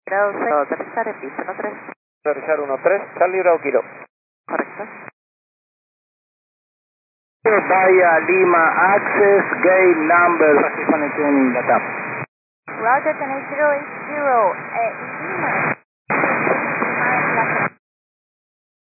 Aterrizar en pista 13. Aterrizar 13, Charlie Bravo Kilo. Correcto. Bahía Lima, access gate number 520 in Latam. Roger, 18080, Lima.